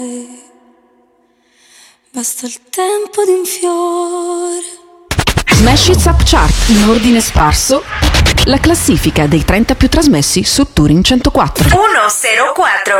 Basta il tempo di un fiore. Smash It Up Chart, in ordine sparso, la classifica dei 30 più trasmessi su Touring 104. 104.